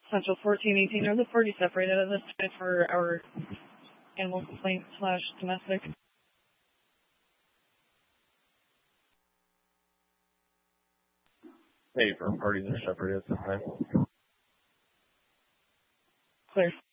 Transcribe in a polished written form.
Central 1418, are the parties separated at this time for our animal complaint / domestic? Hey, for parties are separated at this time. Clear.